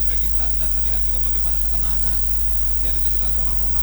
Uzbekistan dan terlihat juga bagaimana ketenangan yang ditujukan seorang Ronaldo